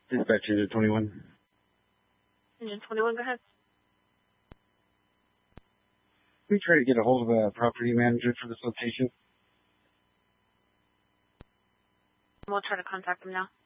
Dispatch Engine 21. Engine 21, go ahead. We try to get a hold of a property manager for this location. We'll try to contact them now.